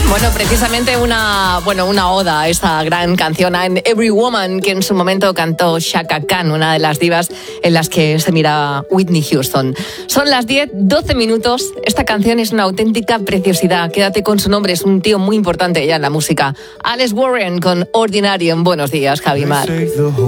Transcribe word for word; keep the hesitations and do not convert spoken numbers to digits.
Bueno, precisamente una, bueno, una oda a esta gran canción, I'm Every Woman, que en su momento cantó Chaka Khan, una de las divas en las que se mira Whitney Houston. Son las diez, doce minutos. Esta canción es una auténtica preciosidad. Quédate con su nombre, es un tío muy importante ya en la música. Alex Warren con Ordinary en Buenos Días, Javi Mar.